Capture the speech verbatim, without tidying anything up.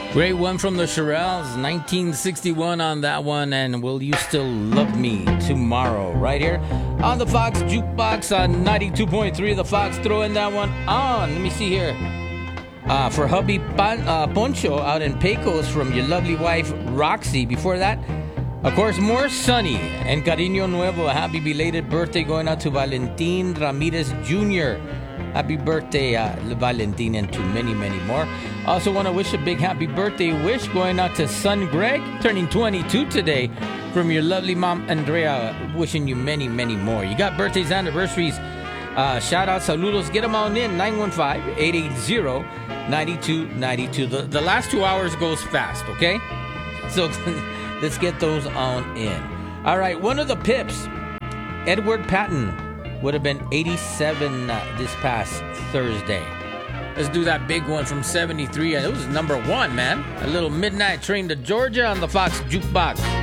Great one from the Shirelles, nineteen sixty-one on that one, and Will You Still Love Me Tomorrow, right here on the Fox Jukebox on ninety-two point three. The Fox throwing that one on. Let me see here. Uh, for hubby Pan, uh, Poncho out in Pecos from your lovely wife Roxy. Before that, of course, more Sunny and Cariño Nuevo. A happy belated birthday going out to Valentin Ramirez Junior Happy birthday, uh, Valentin, and to many, many more. Also want to wish a big happy birthday wish going out to son Greg, turning twenty-two today, from your lovely mom Andrea, wishing you many, many more. You got birthdays, anniversaries, uh, shout out, saludos, get them on in, nine one five, eight eight zero, nine two nine two. The, the last two hours goes fast, okay? So let's get those on in. All right, one of the Pips, Edward Patton, would have been eighty-seven uh, this past Thursday. Let's do that big one from seventy-three. It was number one, man. A little Midnight Train to Georgia on the Fox Jukebox.